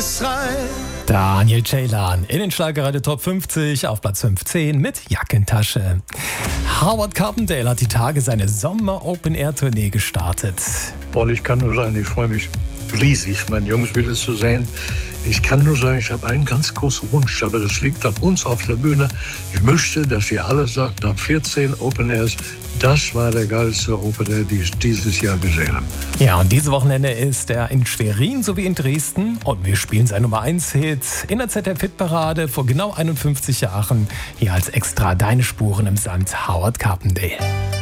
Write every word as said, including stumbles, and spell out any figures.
muss rein. Daniel Ceylan in den Schlagerradio Top fünfzig auf Platz fünfzehn mit Jackentasche. Howard Carpendale hat die Tage seine Sommer-Open-Air-Tournee gestartet. Und ich kann nur sagen, ich freue mich riesig, meine Jungs wieder zu sehen. Ich kann nur sagen, ich habe einen ganz großen Wunsch, aber das liegt an uns auf der Bühne. Ich möchte, dass ihr alle sagt, nach vierzehn Open Airs, das war der geilste Open Air, den ich dieses Jahr gesehen habe. Ja, und dieses Wochenende ist er in Schwerin sowie in Dresden. Und wir spielen sein Nummer eins Hit in der Z D F-Hitparade vor genau einundfünfzig Jahren. Hier als Extra Deine Spuren im Sand, Howard Carpendale.